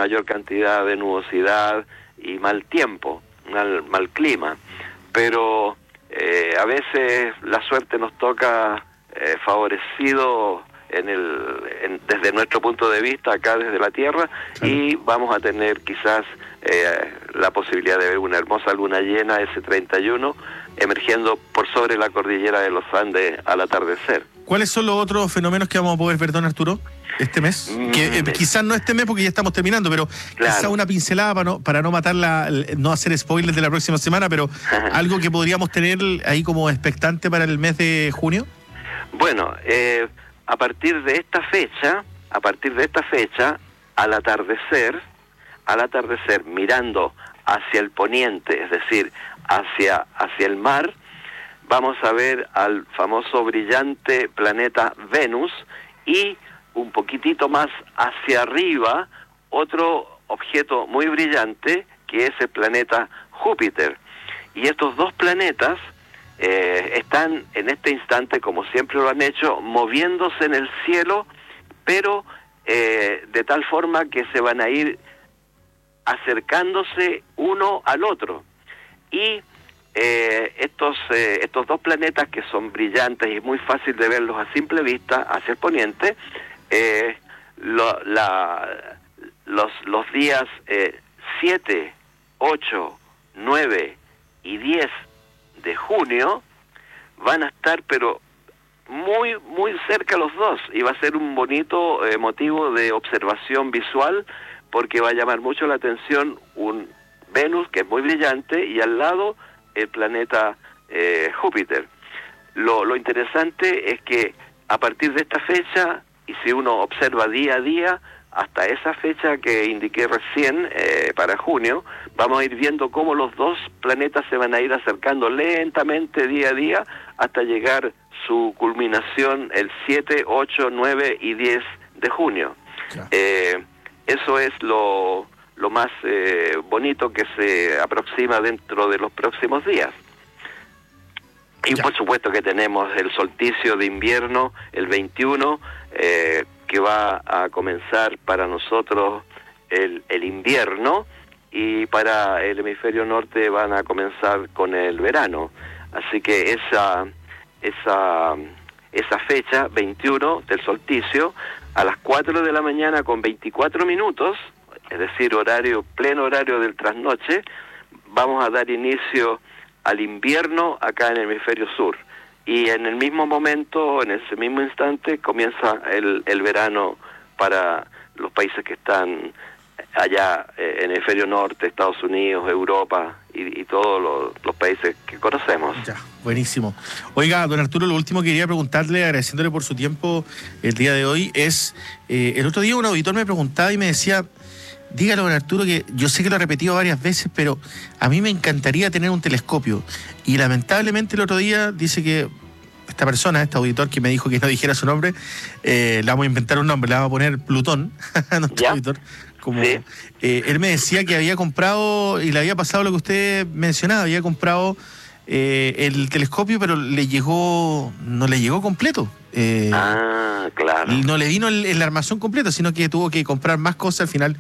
mayor cantidad de nubosidad y mal tiempo, mal clima. Pero a veces la suerte nos toca favorecido desde nuestro punto de vista acá desde la Tierra, claro. Y vamos a tener quizás la posibilidad de ver una hermosa luna llena ese 31 emergiendo por sobre la cordillera de los Andes al atardecer. ¿Cuáles son los otros fenómenos que vamos a poder ver, don Arturo, este mes? Que quizás no este mes porque ya estamos terminando, pero claro, quizás una pincelada para no no hacer spoilers de la próxima semana, pero algo que podríamos tener ahí como expectante para el mes de junio. Bueno, a partir de esta fecha, al atardecer, mirando hacia el poniente, es decir, hacia el mar, vamos a ver al famoso brillante planeta Venus y un poquitito más hacia arriba otro objeto muy brillante que es el planeta Júpiter. Y estos dos planetas están en este instante, como siempre lo han hecho, moviéndose en el cielo, pero de tal forma que se van a ir acercándose uno al otro. Y estos dos planetas, que son brillantes y muy fácil de verlos a simple vista hacia el poniente, los días 7, 8, 9 y 10 de junio van a estar pero muy muy cerca los dos, y va a ser un bonito motivo de observación visual, porque va a llamar mucho la atención un Venus que es muy brillante y al lado el planeta Júpiter. Lo interesante es que a partir de esta fecha, y si uno observa día a día hasta esa fecha que indiqué recién, para junio, vamos a ir viendo cómo los dos planetas se van a ir acercando lentamente día a día hasta llegar su culminación el 7, 8, 9 y 10 de junio. Claro. Eso es lo más bonito que se aproxima dentro de los próximos días. Y por supuesto que tenemos el solsticio de invierno, el 21, que va a comenzar para nosotros el invierno, y para el hemisferio norte van a comenzar con el verano. Así que esa fecha, 21 del solsticio, a las 4 de la mañana con 24 minutos, es decir, pleno horario del trasnoche, vamos a dar inicio al invierno acá en el hemisferio sur. Y en el mismo momento, en ese mismo instante, comienza el verano para los países que están allá en el hemisferio norte, Estados Unidos, Europa y todos los países que conocemos. Ya, buenísimo. Oiga, don Arturo, lo último que quería preguntarle, agradeciéndole por su tiempo el día de hoy, es, el otro día un auditor me preguntaba y me decía, dígale, don Arturo, que yo sé que lo he repetido varias veces, pero a mí me encantaría tener un telescopio. Y lamentablemente el otro día dice que esta persona, este auditor que me dijo que no dijera su nombre, le vamos a inventar un nombre, le vamos a poner Plutón, nuestro auditor. ¿Sí? Él me decía que había comprado, y le había pasado lo que usted mencionaba, había comprado el telescopio, pero no le llegó completo. Claro. Y no le vino el armazón completo, sino que tuvo que comprar más cosas al final.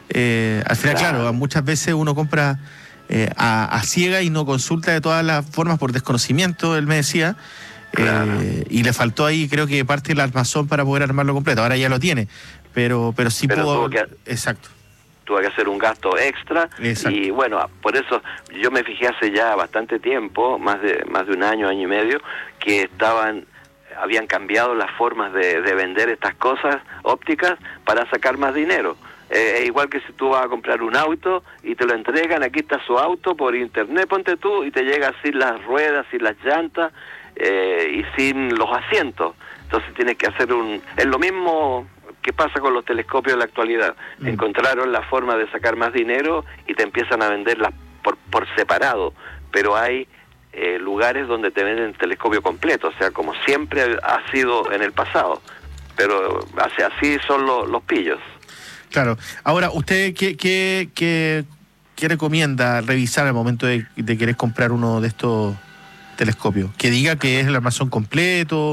Claro, muchas veces uno compra a ciega y no consulta de todas las formas por desconocimiento, él me decía. Claro. Y le faltó ahí, creo que parte del armazón para poder armarlo completo. Ahora ya lo tiene, pero sí pudo. Exacto. Tuvo que hacer un gasto extra. Exacto. Y bueno, por eso yo me fijé hace ya bastante tiempo, más de un año y medio, que habían cambiado las formas de vender estas cosas ópticas para sacar más dinero. Igual que si tú vas a comprar un auto y te lo entregan, aquí está su auto por internet, ponte tú, y te llega sin las ruedas, sin las llantas y sin los asientos. Entonces tienes que hacer es lo mismo que pasa con los telescopios en la actualidad. Encontraron la forma de sacar más dinero y te empiezan a venderlas por separado, pero hay lugares donde te venden el telescopio completo, o sea, como siempre ha sido en el pasado, pero así son los pillos. Claro. Ahora, ¿usted qué recomienda revisar al momento de querer comprar uno de estos telescopios? ¿Que diga que es el armazón completo?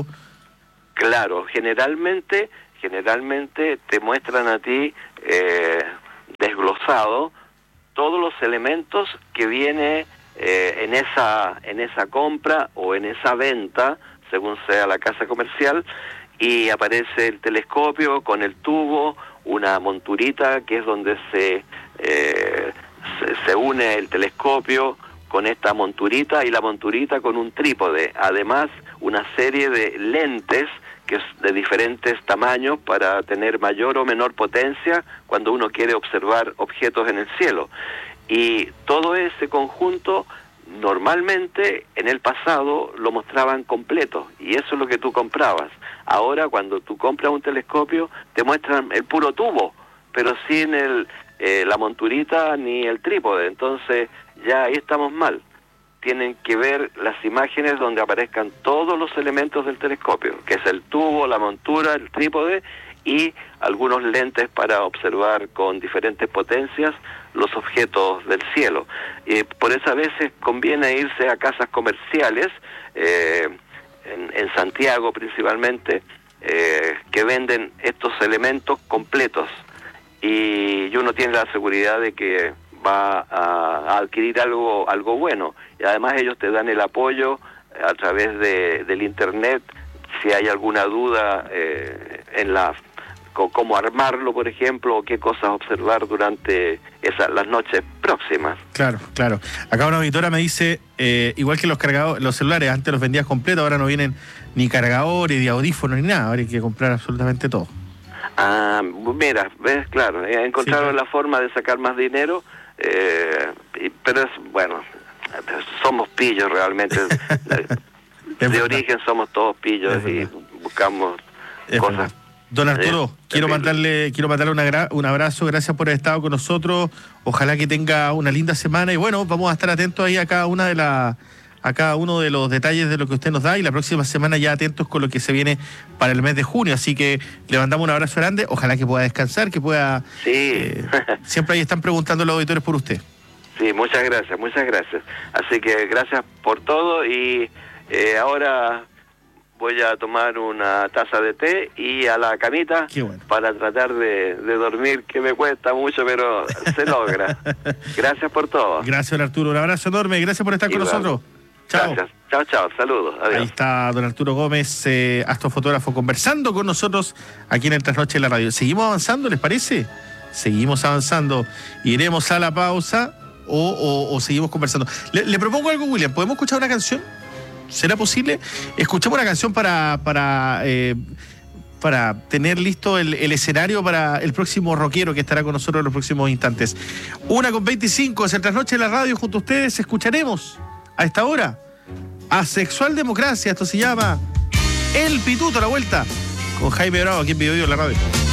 Claro, generalmente te muestran a ti desglosado todos los elementos que viene en esa compra o en esa venta, según sea la casa comercial, y aparece el telescopio con el tubo, una monturita que es donde se une el telescopio con esta monturita, y la monturita con un trípode, además una serie de lentes que es de diferentes tamaños para tener mayor o menor potencia cuando uno quiere observar objetos en el cielo. Y todo ese conjunto normalmente en el pasado lo mostraban completo, y eso es lo que tú comprabas. Ahora cuando tú compras un telescopio te muestran el puro tubo, pero sin la monturita ni el trípode. Entonces ya ahí estamos mal. Tienen que ver las imágenes donde aparezcan todos los elementos del telescopio, que es el tubo, la montura, el trípode y algunos lentes para observar con diferentes potencias los objetos del cielo. Por eso a veces conviene irse a casas comerciales, en Santiago principalmente, que venden estos elementos completos, y uno tiene la seguridad de que va a adquirir algo bueno, y además ellos te dan el apoyo a través del internet si hay alguna duda en cómo armarlo, por ejemplo, o qué cosas observar durante las noches próximas. Claro. Acá una auditora me dice, igual que los celulares, antes los vendías completos, ahora no vienen ni cargadores, ni audífonos, ni nada, ahora hay que comprar absolutamente todo. Ah, mira, ves, claro, encontraron la forma de sacar más dinero, pero es, bueno, somos pillos realmente. De origen somos todos pillos y buscamos cosas. Don Arturo, quiero mandarle un abrazo, gracias por haber estado con nosotros, ojalá que tenga una linda semana, y bueno, vamos a estar atentos ahí a cada uno de los detalles de lo que usted nos da, y la próxima semana ya atentos con lo que se viene para el mes de junio, así que le mandamos un abrazo grande, ojalá que pueda descansar, que pueda... Sí. Siempre ahí están preguntando los auditores por usted. Sí, muchas gracias, así que gracias por todo, y ahora voy a tomar una taza de té y a la camita para tratar de dormir, que me cuesta mucho, pero se logra. Gracias por todo. Gracias, don Arturo, un abrazo enorme, gracias por estar con nosotros. Chao. Gracias. Chao, saludos. Adiós. Ahí está don Arturo Gómez, astrofotógrafo, conversando con nosotros aquí en el Trasnoche de la Radio. ¿Seguimos avanzando, les parece? Seguimos avanzando. Iremos a la pausa o seguimos conversando. Le propongo algo, William, ¿podemos escuchar una canción? ¿Será posible? Escuchemos una canción para tener listo el escenario para el próximo rockero que estará con nosotros en los próximos instantes. 1:25 es el Trasnoche de la Radio. Junto a ustedes escucharemos a esta hora Asexual Democracia. Esto se llama El Pituto a la vuelta con Jaime Bravo aquí en Vivo en la Radio.